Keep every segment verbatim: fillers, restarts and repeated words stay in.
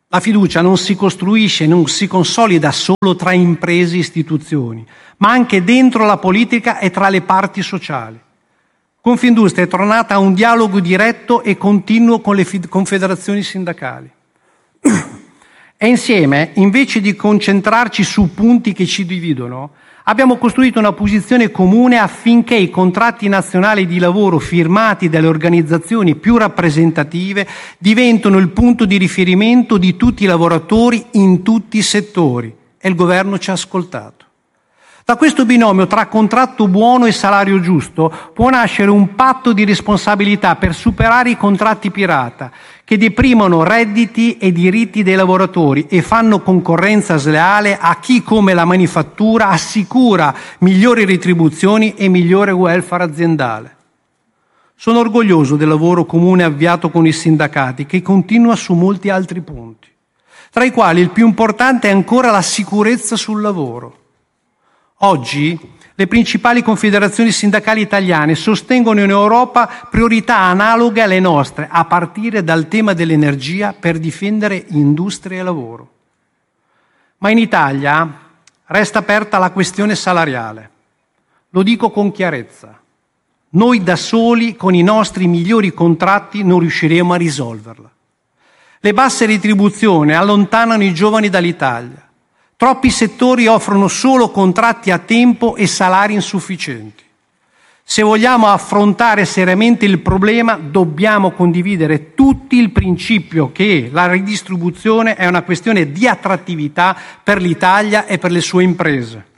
La fiducia non si costruisce, non si consolida solo tra imprese e istituzioni, ma anche dentro la politica e tra le parti sociali. Confindustria è tornata a un dialogo diretto e continuo con le confederazioni sindacali. E insieme, invece di concentrarci su punti che ci dividono, abbiamo costruito una posizione comune affinché i contratti nazionali di lavoro firmati dalle organizzazioni più rappresentative diventino il punto di riferimento di tutti i lavoratori in tutti i settori. E il governo ci ha ascoltato. Da questo binomio tra contratto buono e salario giusto può nascere un patto di responsabilità per superare i contratti pirata, che deprimono redditi e diritti dei lavoratori e fanno concorrenza sleale a chi, come la manifattura, assicura migliori retribuzioni e migliore welfare aziendale. Sono orgoglioso del lavoro comune avviato con i sindacati, che continua su molti altri punti, tra i quali il più importante è ancora la sicurezza sul lavoro. Oggi le principali confederazioni sindacali italiane sostengono in Europa priorità analoghe alle nostre, a partire dal tema dell'energia per difendere industria e lavoro. Ma in Italia resta aperta la questione salariale. Lo dico con chiarezza. Noi da soli, con i nostri migliori contratti, non riusciremo a risolverla. Le basse retribuzioni allontanano i giovani dall'Italia. Troppi settori offrono solo contratti a tempo e salari insufficienti. Se vogliamo affrontare seriamente il problema, dobbiamo condividere tutti il principio che la ridistribuzione è una questione di attrattività per l'Italia e per le sue imprese.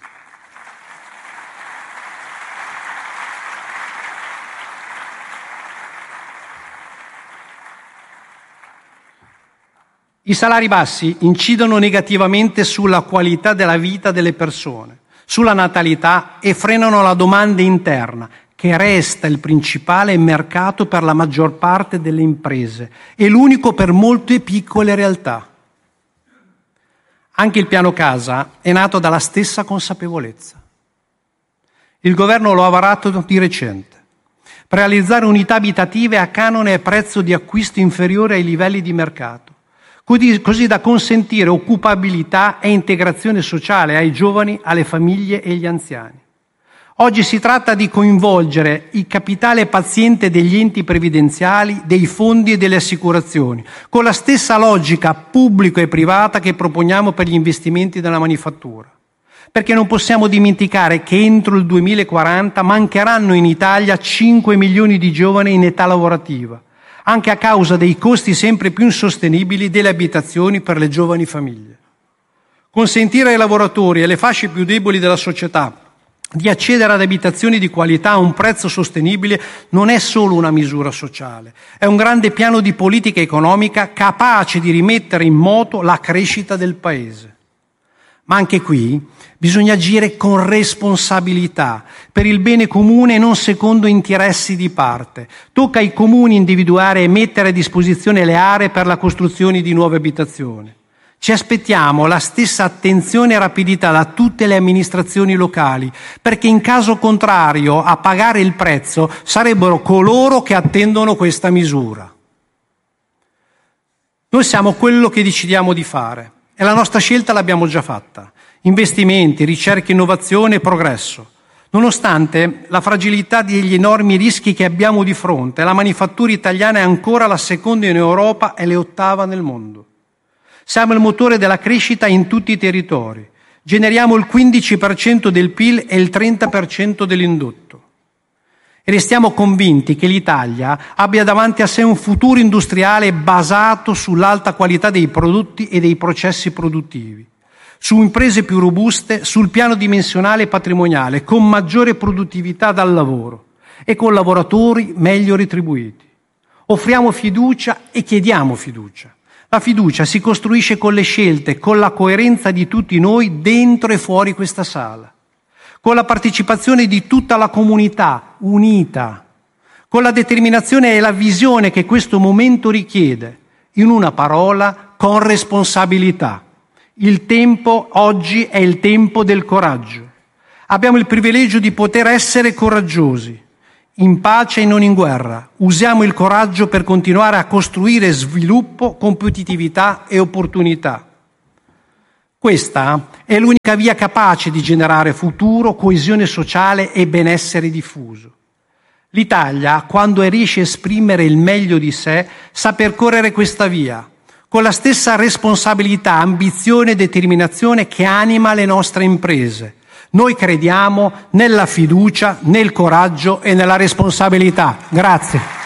I salari bassi incidono negativamente sulla qualità della vita delle persone, sulla natalità e frenano la domanda interna, che resta il principale mercato per la maggior parte delle imprese e l'unico per molte piccole realtà. Anche il piano casa è nato dalla stessa consapevolezza. Il governo lo ha varato di recente per realizzare unità abitative a canone e prezzo di acquisto inferiore ai livelli di mercato, così da consentire occupabilità e integrazione sociale ai giovani, alle famiglie e agli anziani. Oggi si tratta di coinvolgere il capitale paziente degli enti previdenziali, dei fondi e delle assicurazioni, con la stessa logica pubblico e privata che proponiamo per gli investimenti della manifattura. Perché non possiamo dimenticare che entro il duemilaquaranta mancheranno in Italia cinque milioni di giovani in età lavorativa, anche a causa dei costi sempre più insostenibili delle abitazioni per le giovani famiglie. Consentire ai lavoratori e alle fasce più deboli della società di accedere ad abitazioni di qualità a un prezzo sostenibile non è solo una misura sociale, è un grande piano di politica economica capace di rimettere in moto la crescita del Paese. Ma anche qui bisogna agire con responsabilità, per il bene comune e non secondo interessi di parte. Tocca ai comuni individuare e mettere a disposizione le aree per la costruzione di nuove abitazioni. Ci aspettiamo la stessa attenzione e rapidità da tutte le amministrazioni locali, perché in caso contrario a pagare il prezzo sarebbero coloro che attendono questa misura. Noi siamo quello che decidiamo di fare. E la nostra scelta l'abbiamo già fatta. Investimenti, ricerca, innovazione e progresso. Nonostante la fragilità degli enormi rischi che abbiamo di fronte, la manifattura italiana è ancora la seconda in Europa e l'ottava nel mondo. Siamo il motore della crescita in tutti i territori. Generiamo il quindici per cento del P I L e il trenta per cento dell'indotto. E restiamo convinti che l'Italia abbia davanti a sé un futuro industriale basato sull'alta qualità dei prodotti e dei processi produttivi, su imprese più robuste, sul piano dimensionale e patrimoniale, con maggiore produttività dal lavoro e con lavoratori meglio retribuiti. Offriamo fiducia e chiediamo fiducia. La fiducia si costruisce con le scelte, con la coerenza di tutti noi dentro e fuori questa sala, con la partecipazione di tutta la comunità unita, con la determinazione e la visione che questo momento richiede, in una parola, con responsabilità. Il tempo oggi è il tempo del coraggio. Abbiamo il privilegio di poter essere coraggiosi. in pace e non in guerra. Usiamo il coraggio per continuare a costruire sviluppo, competitività e opportunità. Questa è l'unica via capace di generare futuro, coesione sociale e benessere diffuso. L'Italia, quando riesce a esprimere il meglio di sé, sa percorrere questa via, con la stessa responsabilità, ambizione e determinazione che anima le nostre imprese. Noi crediamo nella fiducia, nel coraggio e nella responsabilità. Grazie.